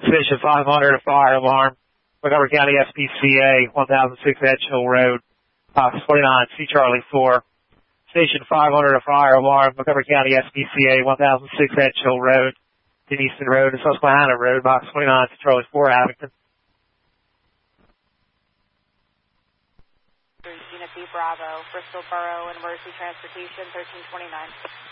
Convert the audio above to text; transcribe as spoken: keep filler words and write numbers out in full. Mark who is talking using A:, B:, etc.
A: Station five hundred, a fire alarm. Montgomery County S P C A, one thousand six Edge Hill Road, box forty-nine, C Charlie four. Station five hundred, a fire alarm. Montgomery County S P C A, one thousand six Edge Hill Road, Denison Road, and Susquehanna Road, box twenty-nine, C Charlie four, Abington.
B: Unit B Bravo, Bristol Borough Emergency Transportation, thirteen twenty-nine.